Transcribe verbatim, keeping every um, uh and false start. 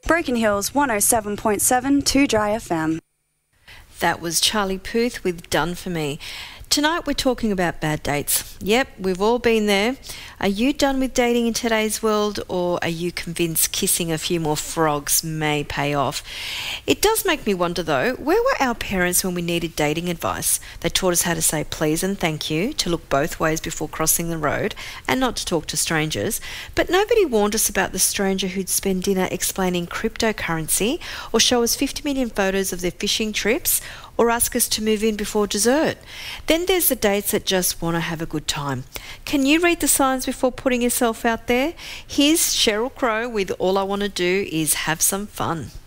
Broken Hills one oh seven point seven, two Dry F M. That was Charlie Puth with Done For Me. Tonight we're talking about bad dates. Yep, we've all been there. Are you done with dating in today's world, or are you convinced kissing a few more frogs may pay off? It does make me wonder though, where were our parents when we needed dating advice? They taught us how to say please and thank you, to look both ways before crossing the road, and not to talk to strangers. But nobody warned us about the stranger who'd spend dinner explaining cryptocurrency, or show us fifty million photos of their fishing trips, or ask us to move in before dessert. Then there's the dates that just want to have a good time. Can you read the signs before putting yourself out there? Here's Sheryl Crow with All I Want to Do Is Have Some Fun.